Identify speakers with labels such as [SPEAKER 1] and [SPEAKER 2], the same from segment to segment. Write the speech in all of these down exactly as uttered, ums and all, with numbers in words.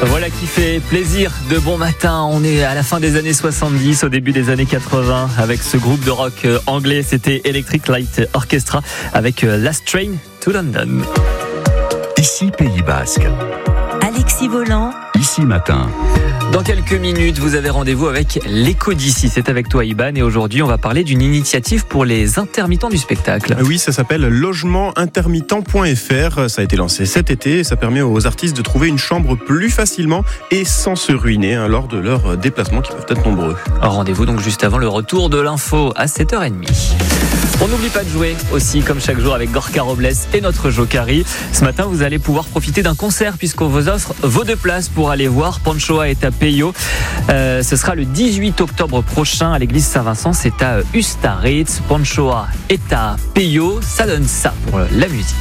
[SPEAKER 1] Voilà qui fait plaisir de bon matin. On est à la fin des années soixante-dix, au début des années quatre-vingts, avec ce groupe de rock anglais. C'était Electric Light Orchestra avec Last Train to London.
[SPEAKER 2] Ici Pays Basque.
[SPEAKER 3] Alexis Volant.
[SPEAKER 2] Ici Matin.
[SPEAKER 1] Dans quelques minutes, vous avez rendez-vous avec l'écho d'ici. C'est avec toi, Iban, et aujourd'hui, on va parler d'une initiative pour les intermittents du spectacle.
[SPEAKER 4] Oui, ça s'appelle logement intermittent point f r. Ça a été lancé cet été et ça permet aux artistes de trouver une chambre plus facilement et sans se ruiner hein, lors de leurs déplacements qui peuvent être nombreux.
[SPEAKER 1] Rendez-vous donc juste avant le retour de l'info à sept heures trente. On n'oublie pas de jouer aussi, comme chaque jour, avec Gorka Robles et notre Jokari. Ce matin, vous allez pouvoir profiter d'un concert puisqu'on vous offre vos deux places pour aller voir Panchoa et Peyo. Euh, ce sera le dix-huit octobre prochain à l'église Saint-Vincent. C'est à Ustaritz. Panchoa et Peyo. Ça donne ça pour la musique.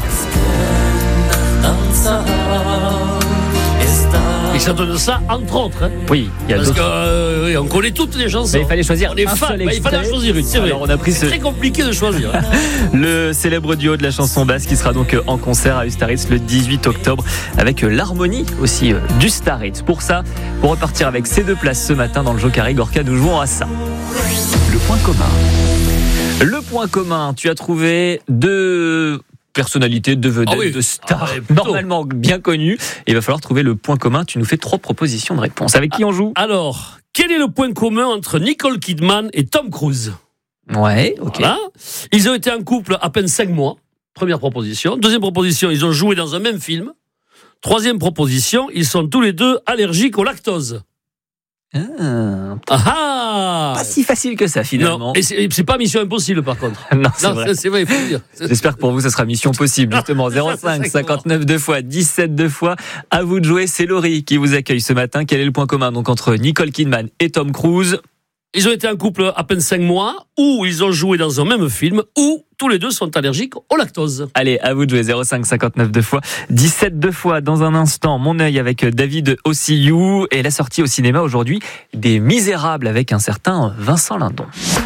[SPEAKER 5] Et ça donne ça, entre autres. Hein.
[SPEAKER 1] Oui, il y a
[SPEAKER 5] Parce
[SPEAKER 1] d'autres.
[SPEAKER 5] qu'on euh, connaît toutes les chansons.
[SPEAKER 1] Mais il fallait choisir
[SPEAKER 5] on est
[SPEAKER 1] un
[SPEAKER 5] fan,
[SPEAKER 1] seul
[SPEAKER 5] bah, il fallait en choisir une, c'est vrai.
[SPEAKER 1] Alors on a pris
[SPEAKER 5] c'est
[SPEAKER 1] ce...
[SPEAKER 5] très compliqué de choisir.
[SPEAKER 1] Le célèbre duo de la chanson basse qui sera donc en concert à Ustaritz le dix-huit octobre avec l'harmonie aussi d'Ustaritz. Pour ça, pour repartir avec ces deux places ce matin dans le Jokari, Gorka, nous jouons à ça.
[SPEAKER 2] Le point commun.
[SPEAKER 1] Le point commun, tu as trouvé deux personnalités, deux vedettes,
[SPEAKER 5] ah oui.
[SPEAKER 1] deux stars,
[SPEAKER 5] ah ouais,
[SPEAKER 1] normalement bien connues. Il va falloir trouver le point commun. Tu nous fais trois propositions de réponse. Avec qui on joue ?
[SPEAKER 5] Alors, quel est le point commun entre Nicole Kidman et Tom Cruise ?
[SPEAKER 1] Ouais, ok.
[SPEAKER 5] Voilà. Ils ont été en couple à peine cinq mois. Première proposition. Deuxième proposition, ils ont joué dans un même film. Troisième proposition, ils sont tous les deux allergiques au lactose.
[SPEAKER 1] Ah,
[SPEAKER 5] Ah ah
[SPEAKER 1] pas si facile que ça finalement.
[SPEAKER 5] Non, et c'est, c'est pas mission impossible par contre.
[SPEAKER 1] non, c'est
[SPEAKER 5] non,
[SPEAKER 1] vrai.
[SPEAKER 5] c'est, c'est vrai, il faut le dire.
[SPEAKER 1] J'espère que pour vous, ça sera mission possible. Justement, zéro cinq cinquante-neuf deux fois, dix-sept deux fois. À vous de jouer. C'est Laurie qui vous accueille ce matin. Quel est le point commun donc entre Nicole Kidman et Tom Cruise ?
[SPEAKER 5] Ils ont été en couple à peine cinq mois, ou ils ont joué dans un même film, ou tous les deux sont allergiques au lactose.
[SPEAKER 1] Allez, à vous de jouer. zéro cinq cinquante-neuf deux fois, dix-sept deux fois. Dans un instant, mon œil avec David Ossiyou et la sortie au cinéma aujourd'hui des Misérables avec un certain Vincent Lindon.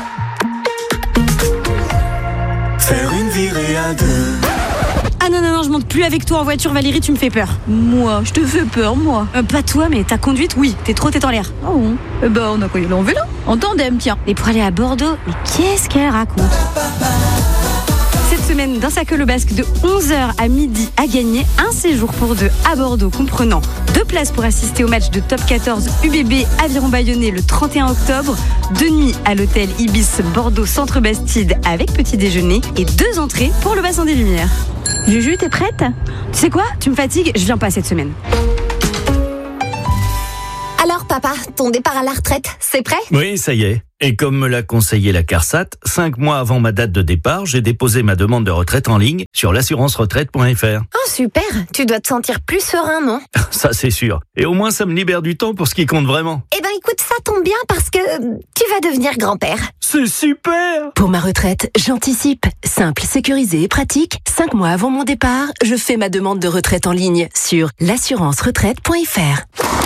[SPEAKER 6] Faire une virée à deux.
[SPEAKER 7] Ah non, non, non, je monte plus avec toi en voiture, Valérie, tu me fais peur.
[SPEAKER 3] Moi, je te fais peur, moi.
[SPEAKER 7] Euh, pas toi, mais ta conduite, oui, t'es trop tête en l'air.
[SPEAKER 3] Oh, bon. Eh ben, on a quoi y aller en vélo ? En tandem, tiens.
[SPEAKER 7] Et pour aller à Bordeaux, mais qu'est-ce qu'elle raconte ? Cette semaine, dans sa queue le basque, de onze heures à midi, à gagner un séjour pour deux à Bordeaux, comprenant deux places pour assister au match de Top quatorze U B B Aviron Bayonnais le trente et un octobre, deux nuits à l'hôtel Ibis Bordeaux Centre Bastide avec petit déjeuner et deux entrées pour le bassin des Lumières.
[SPEAKER 3] Juju, t'es prête ?
[SPEAKER 7] Tu sais quoi ? Tu me fatigues, je viens pas cette semaine.
[SPEAKER 8] Alors papa, ton départ à la retraite, c'est prêt ?
[SPEAKER 9] Oui, ça y est. Et comme me l'a conseillé la CARSAT, cinq mois avant ma date de départ, j'ai déposé ma demande de retraite en ligne sur l'assurance retraite point f r.
[SPEAKER 8] Oh super, tu dois te sentir plus serein, non ?
[SPEAKER 9] Ça c'est sûr. Et au moins ça me libère du temps pour ce qui compte vraiment.
[SPEAKER 8] Eh ben écoute, ça tombe bien parce que tu vas devenir grand-père.
[SPEAKER 9] C'est super !
[SPEAKER 10] Pour ma retraite, j'anticipe. Simple, sécurisé et pratique. Cinq mois avant mon départ, je fais ma demande de retraite en ligne sur l'assurance retraite point f r.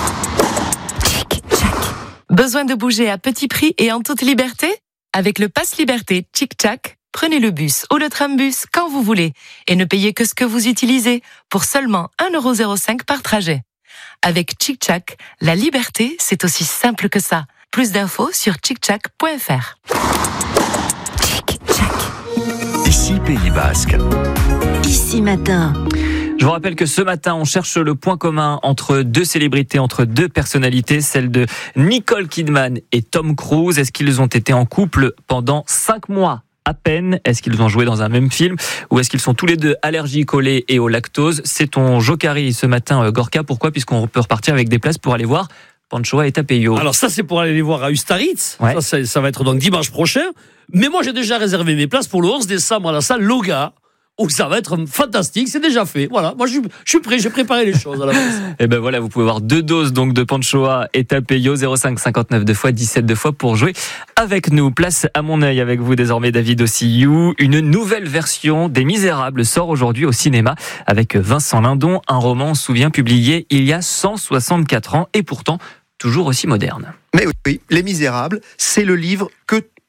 [SPEAKER 11] Besoin de bouger à petit prix et en toute liberté ? Avec le Pass Liberté Tchic-Tchac, prenez le bus ou le trambus quand vous voulez et ne payez que ce que vous utilisez pour seulement un euro zéro cinq par trajet. Avec Tchic-Tchac, la liberté, c'est aussi simple que ça. Plus d'infos sur tchic tchac point f r.
[SPEAKER 2] Ici Pays Basque.
[SPEAKER 3] Ici Matin.
[SPEAKER 1] Je vous rappelle que ce matin, on cherche le point commun entre deux célébrités, entre deux personnalités, celle de Nicole Kidman et Tom Cruise. Est-ce qu'ils ont été en couple pendant cinq mois à peine ? Est-ce qu'ils ont joué dans un même film ? Ou est-ce qu'ils sont tous les deux allergiques au lait et au lactose ? C'est ton Jokari ce matin, Gorka. Pourquoi ? Puisqu'on peut repartir avec des places pour aller voir Panchoa et Peyo.
[SPEAKER 5] Alors ça, c'est pour aller les voir à Ustaritz.
[SPEAKER 1] Ouais.
[SPEAKER 5] Ça, ça, ça va être donc dimanche prochain. Mais moi, j'ai déjà réservé mes places pour le onze décembre à la salle Loga, où ça va être fantastique, c'est déjà fait. Voilà, moi je suis, je suis prêt, j'ai préparé les choses à la base.
[SPEAKER 1] Et ben voilà, vous pouvez voir deux doses donc de Panchoa et Peyo, zéro cinq cinquante-neuf deux fois, dix-sept deux fois pour jouer avec nous. Place à mon œil avec vous désormais David Ossiyou. Une nouvelle version des Misérables sort aujourd'hui au cinéma avec Vincent Lindon, un roman, on se souvient, publié il y a cent soixante-quatre ans et pourtant toujours aussi moderne.
[SPEAKER 12] Mais oui, Les Misérables, c'est le livre que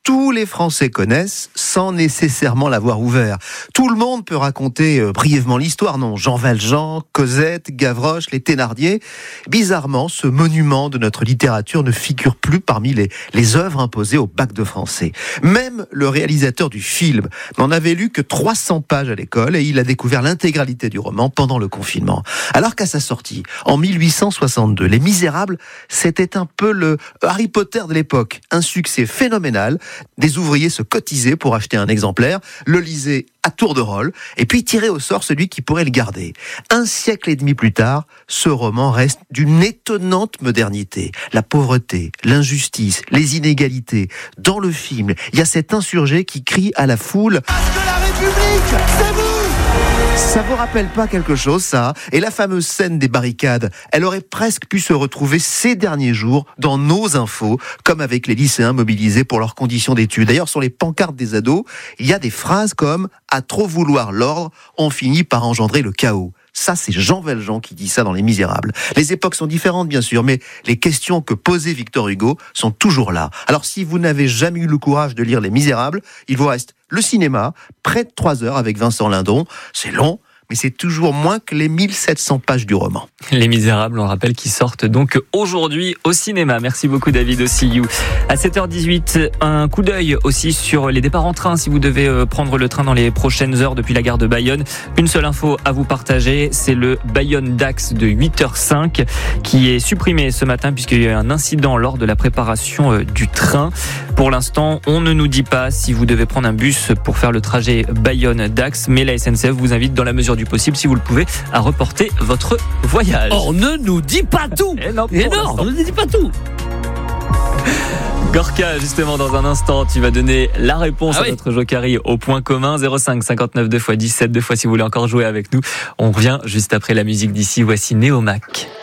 [SPEAKER 12] tous les Français connaissent sans nécessairement l'avoir ouvert. Tout le monde peut raconter euh, brièvement l'histoire, non ? Jean Valjean, Cosette, Gavroche, les Thénardier. Bizarrement, ce monument de notre littérature ne figure plus parmi les, les œuvres imposées au bac de français. Même le réalisateur du film n'en avait lu que trois cents pages à l'école et il a découvert l'intégralité du roman pendant le confinement. Alors qu'à sa sortie, en mille huit cent soixante-deux, Les Misérables, c'était un peu le Harry Potter de l'époque. Un succès phénoménal. Des ouvriers se cotisaient pour acheter un exemplaire, le lisaient à tour de rôle, et puis tiraient au sort celui qui pourrait le garder. Un siècle et demi plus tard, ce roman reste d'une étonnante modernité. La pauvreté, l'injustice, les inégalités. Dans le film, il y a cet insurgé qui crie à la foule « Parce que la République, c'est vous !» Ça vous rappelle pas quelque chose, ça ? Et la fameuse scène des barricades, elle aurait presque pu se retrouver ces derniers jours dans nos infos, comme avec les lycéens mobilisés pour leurs conditions d'études. D'ailleurs, sur les pancartes des ados, il y a des phrases comme « À trop vouloir l'ordre, on finit par engendrer le chaos ». Ça, c'est Jean Valjean qui dit ça dans Les Misérables. Les époques sont différentes, bien sûr, mais les questions que posait Victor Hugo sont toujours là. Alors, si vous n'avez jamais eu le courage de lire Les Misérables, il vous reste le cinéma, près de trois heures avec Vincent Lindon. C'est long, mais c'est toujours moins que les mille sept cents pages du roman.
[SPEAKER 1] Les Misérables, on rappelle, qui sortent donc aujourd'hui au cinéma. Merci beaucoup David Ossiliou. À sept heures dix-huit, un coup d'œil aussi sur les départs en train. Si vous devez prendre le train dans les prochaines heures depuis la gare de Bayonne, une seule info à vous partager, c'est le Bayonne-Dax de huit heures cinq qui est supprimé ce matin puisqu'il y a eu un incident lors de la préparation du train. Pour l'instant, on ne nous dit pas si vous devez prendre un bus pour faire le trajet Bayonne-Dax, mais la S N C F vous invite dans la mesure du possible, si vous le pouvez, à reporter votre voyage.
[SPEAKER 5] On ne nous dit pas tout.
[SPEAKER 1] Et non,
[SPEAKER 5] Et non on ne nous dit pas tout.
[SPEAKER 1] Gorka, justement, dans un instant, tu vas donner la réponse ah à oui. notre Jokari au point commun. zéro cinq cinquante-neuf deux fois dix-sept, deux fois si vous voulez encore jouer avec nous. On revient juste après la musique d'ici. Voici Néomac.